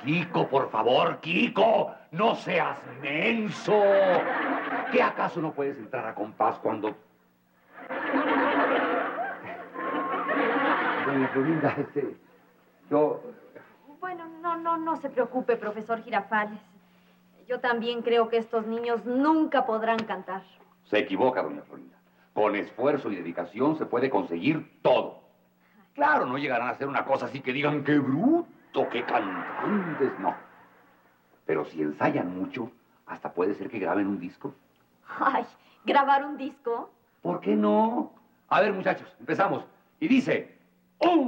Kiko, por favor, Kiko, no seas menso. ¿Qué acaso no puedes entrar a compás cuando... Doña Florinda, yo... Bueno, no se preocupe, profesor Girafales. Yo también creo que estos niños nunca podrán cantar. Se equivoca, doña Florinda. Con esfuerzo y dedicación se puede conseguir todo. Claro, no llegarán a hacer una cosa así que digan qué bruto, qué cantantes, no. Pero si ensayan mucho, hasta puede ser que graben un disco. Ay, ¿grabar un disco? ¿Por qué no? A ver, muchachos, empezamos. Y dice...